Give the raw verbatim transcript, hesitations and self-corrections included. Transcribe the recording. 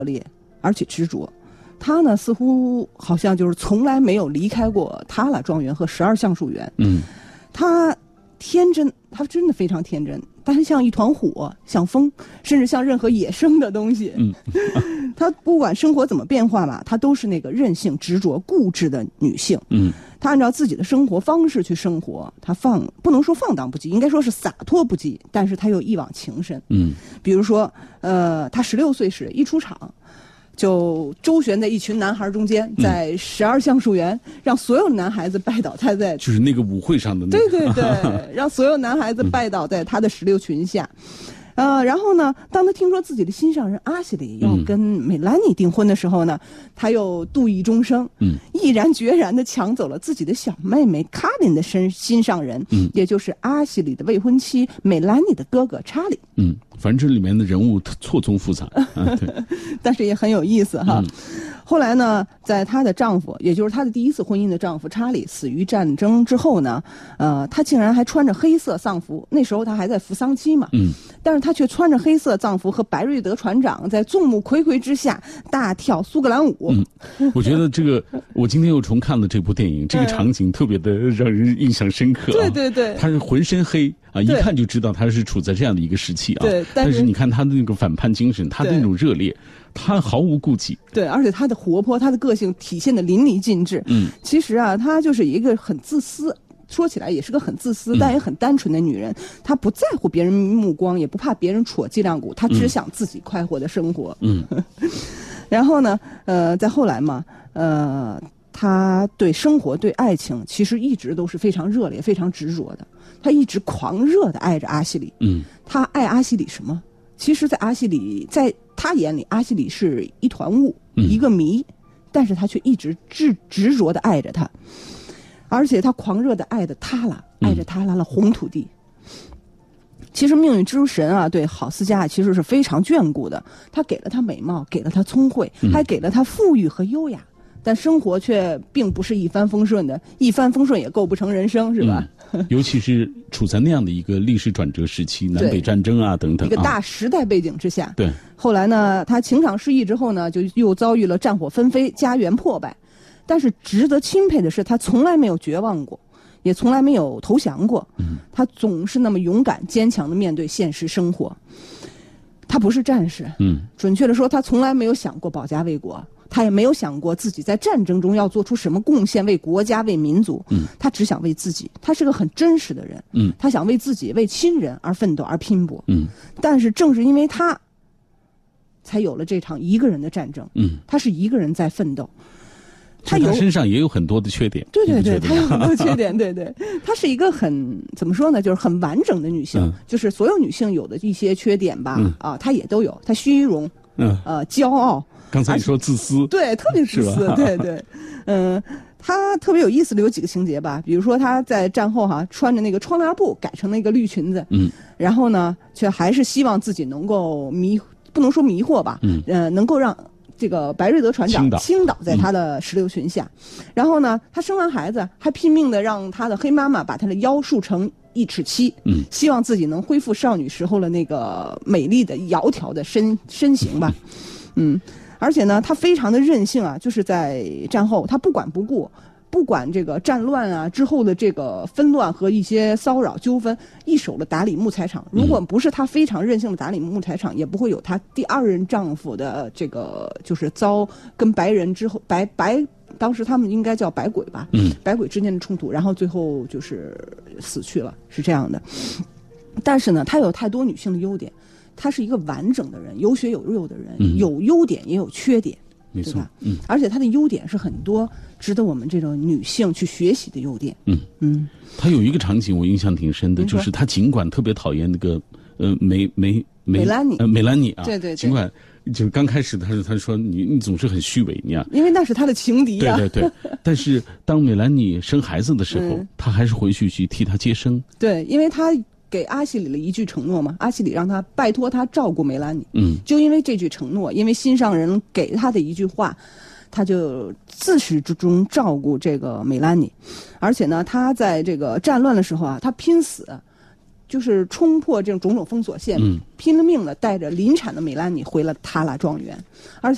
烈，而且执着。他呢，似乎好像就是从来没有离开过塔拉庄园和十二橡树园。 嗯， 他天真，他真的非常天真。但是像一团火，像风，甚至像任何野生的东西。 嗯， 她不管生活怎么变化吧，她都是那个任性、执着、固执的女性。 嗯， 她按照自己的生活方式去生活，她放不能说放荡不羁，应该说是洒脱不羁，但是她又一往情深。 嗯， 比如说，呃，她十六岁时一出场，就周旋在一群男孩中间，在十二橡树园，嗯、让所有男孩子拜倒他在就是那个舞会上的那个，对对对，让所有男孩子拜倒在他的石榴裙下。呃，然后呢，当他听说自己的心上人阿西里要跟美兰妮订婚的时候呢，嗯、他又妒意终生， 嗯， 毅然决然地抢走了自己的小妹妹卡琳的身心上人， 嗯， 也就是阿西里的未婚妻美兰妮的哥哥查理。 嗯，反正这里面的人物错综复杂，啊、对但是也很有意思哈。 嗯、 后来呢，在她的丈夫，也就是她的第一次婚姻的丈夫查理死于战争之后呢，呃，她竟然还穿着黑色丧服，那时候她还在服丧期嘛， 嗯， 但是她却穿着黑色葬服和白瑞德船长在众目睽睽之下大跳苏格兰舞。 嗯，我觉得这个，我今天又重看了这部电影，这个场景特别的让人印象深刻、啊。 对对对， 他是浑身黑。啊，一看就知道他是处在这样的一个时期啊。 对，但是, 但是你看他的那个反叛精神，他的那种热烈，他毫无顾忌。 对，而且他的活泼，他的个性体现的淋漓尽致。 嗯， 其实啊，他就是一个很自私，说起来也是个很自私，嗯、但也很单纯的女人。她不在乎别人目光，也不怕别人戳脊梁骨，她只想自己快活的生活。 嗯， 然后呢，呃，再后来嘛，呃。他对生活、对爱情，其实一直都是非常热烈、非常执着的。他一直狂热地爱着阿西里。 嗯， 他爱阿西里什么？其实，在阿西里，在他眼里，阿西里是一团雾， 嗯、 一个谜，但是他却一直执执着地爱着他，而且他狂热地爱着塔拉，爱着塔拉的红土地。嗯、其实，命运之神啊，对郝思嘉其实是非常眷顾的。他给了他美貌，给了他聪慧，还给了他富裕和优雅。但生活却并不是一帆风顺的，一帆风顺也构不成人生，是吧？ 嗯、尤其是处在那样的一个历史转折时期，南北战争啊等等， 一个大时代背景之下。 啊、对。 后来呢，他情场失意之后呢，就又遭遇了战火纷飞，家园破败。但是值得钦佩的是，他从来没有绝望过，也从来没有投降过。 嗯。 他总是那么勇敢坚强地面对现实生活。他不是战士。 嗯。 准确地说，他从来没有想过保家卫国。他也没有想过自己在战争中要做出什么贡献，为国家、为民族。 嗯， 他只想为自己。他是个很真实的人。 嗯， 他想为自己、为亲人而奋斗、而拼搏。 嗯， 但是正是因为他，才有了这场一个人的战争。 嗯， 他是一个人在奋斗。 他有他身上也有很多的缺点。 对对对，他有很多缺点。对对，她是一个很怎么说呢，就是很完整的女性。 嗯、就是所有女性有的一些缺点吧， 嗯、 啊，她也都有。她虚荣， 嗯， 呃，骄傲。 刚才你说自私， 对，特别自私，对对，嗯、呃，他特别有意思的有几个情节吧，比如说他在战后哈、啊、穿着那个窗帘布改成那个绿裙子， 嗯， 然后呢，却还是希望自己能够迷，不能说迷惑吧， 嗯， 呃，能够让这个白瑞德船长倾倒在他的石榴裙下，嗯、然后呢，他生完孩子还拼命的让他的黑妈妈把他的腰束成一尺七， 嗯， 希望自己能恢复少女时候的那个美丽的窈窕的身身形吧，嗯。而且呢，他非常的任性啊，就是在战后，他不管不顾，不管这个战乱啊之后的这个纷乱和一些骚扰纠纷，一手的打理木材厂。如果不是他非常任性的打理木材厂，也不会有他第二任丈夫的这个就是遭跟白人之后白白当时他们应该叫白鬼吧， 嗯， 白鬼之间的冲突，然后最后就是死去了，是这样的。但是呢，他有太多女性的优点。他是一个完整的人，有血有肉的人， 嗯、 有优点也有缺点， 没错， 嗯，而且他的优点是很多值得我们这种女性去学习的优点。 嗯嗯， 他有一个场景我印象挺深的，就是他尽管特别讨厌那个呃梅梅梅兰妮呃梅兰妮啊， 对对对， 尽管就是刚开始他是他说你你总是很虚伪，你啊， 因为那是他的情敌啊， 对对对，但是当梅兰妮生孩子的时候，嗯、他还是回去去替她接生， 对，因为他。给阿西里了一句承诺嘛，阿西里让他拜托他照顾梅兰妮。 嗯， 就因为这句承诺，因为心上人给他的一句话，他就自始至终照顾这个梅兰妮。而且呢，他在这个战乱的时候啊，他拼死，就是冲破这种种种封锁线， 嗯、 拼了命的带着临产的梅兰妮回了塔拉庄园，而且。